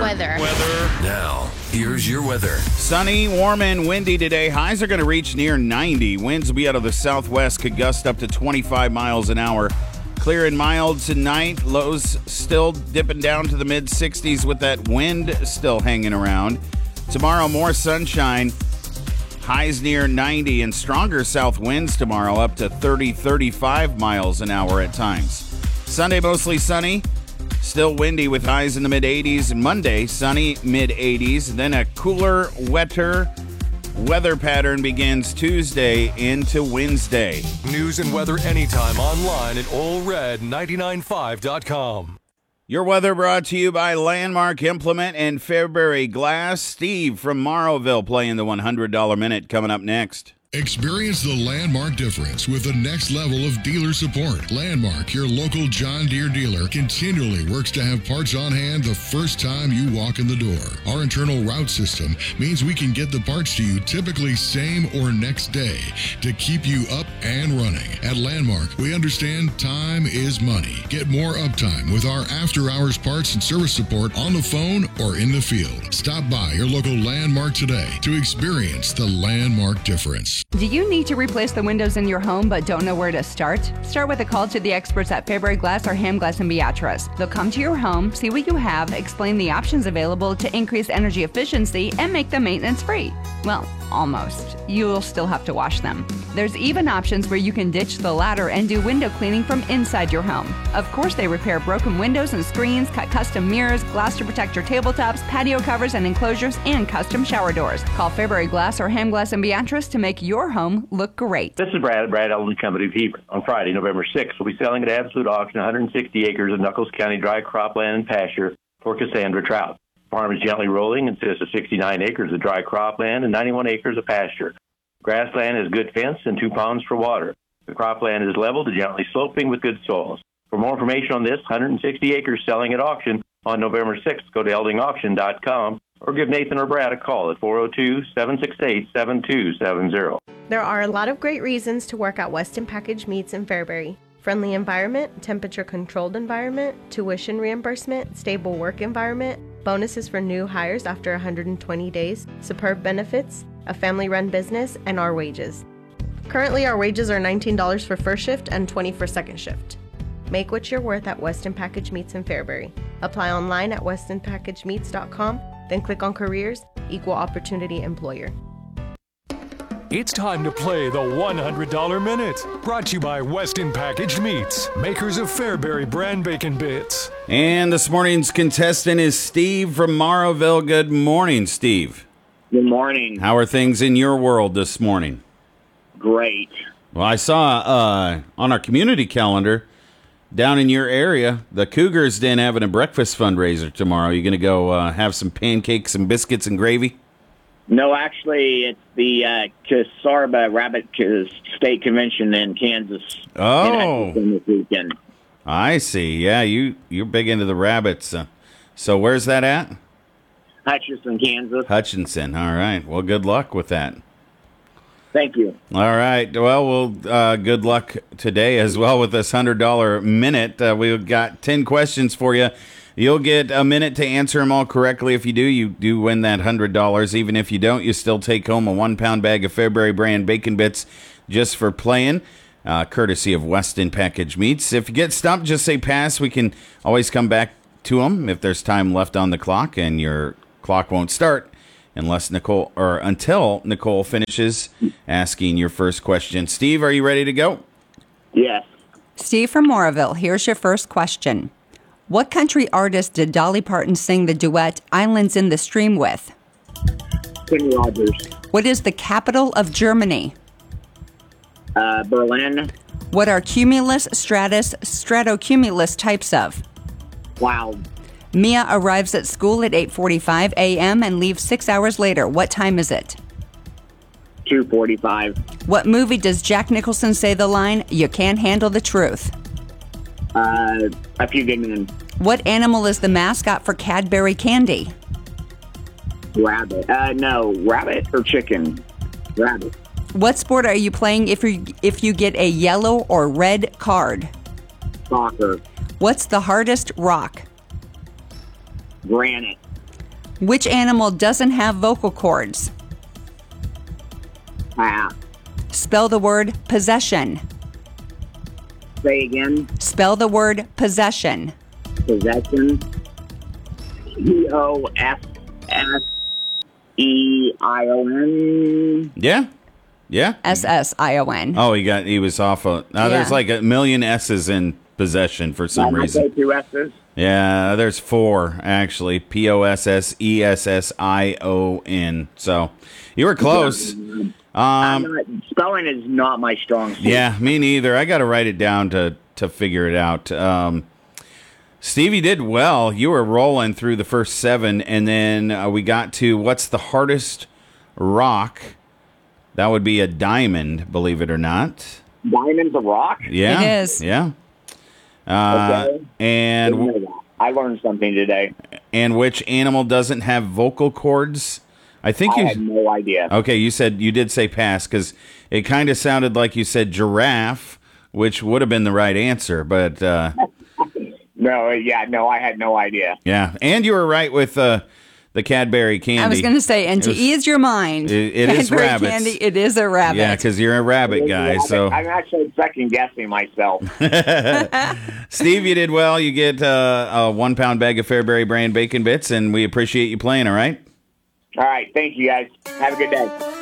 Weather. Now, here's your weather. Sunny, warm, and windy today. Highs are going to reach near 90. Winds will be out of the southwest, could gust up to 25 miles an hour. Clear and mild tonight. Lows still dipping down to the mid-60s with that wind still hanging around. Tomorrow, more sunshine. Highs near 90 and stronger south winds tomorrow up to 30, 35 miles an hour at times. Sunday, mostly sunny. Still windy with highs in the mid-80s. And Monday, sunny, mid-80s. Then a cooler, wetter weather pattern begins Tuesday into Wednesday. News and weather anytime online at allred995.com. Your weather brought to you by Landmark Implement and Fairbury Glass. Steve from Morrowville playing the $100 Minute coming up next. Experience the Landmark difference with the next level of dealer support. Landmark, your local John Deere dealer, continually works to have parts on hand the first time you walk in the door. Our internal route system means we can get the parts to you typically same or next day to keep you up and running. At Landmark, we understand time is money. Get more uptime with our after-hours parts and service support on the phone or in the field. Stop by your local Landmark today to experience the Landmark difference. Do you need to replace the windows in your home but don't know where to start? Start with a call to the experts at Fairbury Glass or Ham Glass in Beatrice. They'll come to your home, see what you have, explain the options available to increase energy efficiency, and make them maintenance free. Well, almost. You'll still have to wash them. There's even options where you can ditch the latter and do window cleaning from inside your home. Of course, they repair broken windows and screens, cut custom mirrors, glass to protect your tabletops, patio covers and enclosures, and custom shower doors. Call Fairbury Glass or Ham Glass in Beatrice to make your home look great. This is Brad Elden Company of Hebron. On Friday, November 6th, we'll be selling at absolute auction 160 acres of Nuckolls County dry cropland and pasture for Cassandra trout. The farm is gently rolling and consists of 69 acres of dry cropland and 91 acres of pasture. Grassland has good fence and 2 ponds for water. The cropland is level to gently sloping with good soils. For more information on this 160 acres selling at auction on November 6th, go to eldingauction.com or give Nathan or Brad a call at 402-768-7270. There are a lot of great reasons to work at Weston Package Meats in Fairbury. Friendly environment, temperature-controlled environment, tuition reimbursement, stable work environment, bonuses for new hires after 120 days, superb benefits, a family-run business, and our wages. Currently, our wages are $19 for first shift and $20 for second shift. Make what you're worth at Weston Package Meats in Fairbury. Apply online at westonpackagemeats.com, then click on Careers, Equal Opportunity Employer. It's time to play the $100 Minute. Brought to you by Weston Packaged Meats, makers of Fairbury brand bacon bits. And this morning's contestant is Steve from Morrowville. Good morning, Steve. Good morning. How are things in your world this morning? Great. Well, I saw on our community calendar down in your area, the Cougars Den having a breakfast fundraiser tomorrow. You going to go have some pancakes and biscuits and gravy? No, actually, it's the Kasarba Rabbit State Convention in Kansas. Oh. This weekend. I see. Yeah, you're big into the rabbits. So where's that at? Hutchinson, Kansas. Hutchinson. All right. Well, good luck with that. Thank you. All right. Well, good luck today as well with this $100 minute. We've got 10 questions for you. You'll get a minute to answer them all correctly. If you do win that $100. Even if you don't, you still take home a 1-pound bag of Fairbury brand bacon bits just for playing, courtesy of Weston Packaged Meats. If you get stumped, just say pass. We can always come back to them if there's time left on the clock, and your clock won't start until Nicole finishes asking your first question. Steve, are you ready to go? Yes. Steve from Morrowville, here's your first question. What country artist did Dolly Parton sing the duet Islands in the Stream with? Kenny Rogers. What is the capital of Germany? Berlin. What are cumulus, stratus, stratocumulus types of? Cloud. Mia arrives at school at 8:45 a.m. and leaves 6 hours later. What time is it? 2:45. What movie does Jack Nicholson say the line, "You can't handle the truth"? A Few Good Men. What animal is the mascot for Cadbury Candy? Rabbit. No, rabbit or chicken? Rabbit. What sport are you playing if you get a yellow or red card? Soccer. What's the hardest rock? Granite. Which animal doesn't have vocal cords? Pass. Spell the word possession. Say again. Spell the word possession. Possession. Possession. Yeah. Yeah. SSION. Oh, he was off. There's like a million S's in possession for some reason. I say 2 S's. Yeah, there's 4 actually. POSSESSION. So you were close. Spelling is not my strong suit. Yeah, me neither. I got to write it down to figure it out. Steve, you did well. You were rolling through the first 7, and then we got to what's the hardest rock? That would be a diamond, believe it or not. Diamond's a rock? Yeah. It is. Yeah. Okay. And I learned something today. And which animal doesn't have vocal cords? I think I had no idea. Okay, you did say pass because it kind of sounded like you said giraffe, which would have been the right answer, but No, I had no idea. yeah, and you were right with the Cadbury candy. I was going to say, and to ease your mind, it is Cadbury rabbits. candy, it is a rabbit. Yeah, because you're a rabbit guy. So I'm actually second guessing myself. Steve, you did well. You get a 1 pound bag of Fairberry brand bacon bits, and we appreciate you playing. All right. All right, thank you guys. Have a good day.